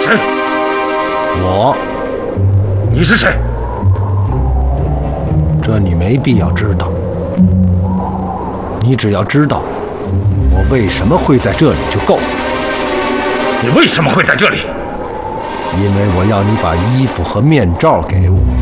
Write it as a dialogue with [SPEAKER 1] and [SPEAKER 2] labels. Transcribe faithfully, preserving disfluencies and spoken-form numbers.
[SPEAKER 1] 谁？
[SPEAKER 2] 我。
[SPEAKER 1] 你是谁？
[SPEAKER 2] 这你没必要知道。你只要知道我为什么会在这里就够了。
[SPEAKER 1] 你为什么会在这里？
[SPEAKER 2] 因为我要你把衣服和面罩给我。